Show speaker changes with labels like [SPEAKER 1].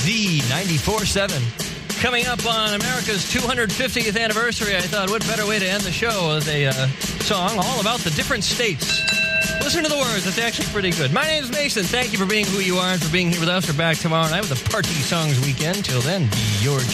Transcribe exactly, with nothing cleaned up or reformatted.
[SPEAKER 1] Z ninety-four point seven. Coming up on America's two hundred fiftieth anniversary, I thought, what better way to end the show with a uh, song all about the different states. Listen to the words. It's actually pretty good. My name's Mason. Thank you for being who you are and for being here with us. We're back tomorrow night with a Party Songs Weekend. Till then, be your